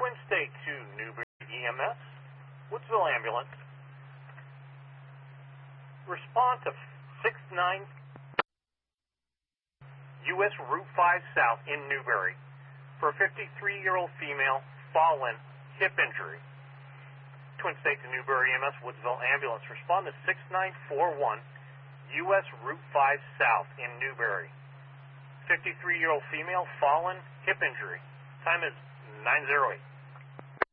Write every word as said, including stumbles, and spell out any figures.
Twin State to Newberry E M S, Woodsville Ambulance. Respond to six nine U S Route five South in Newberry for a fifty-three-year-old female, fallen, hip injury. Twin State to Newberry E M S, Woodsville Ambulance. Respond to six nine four one U S Route five South in Newberry. fifty-three-year-old female, fallen, hip injury. Time is nine oh eight.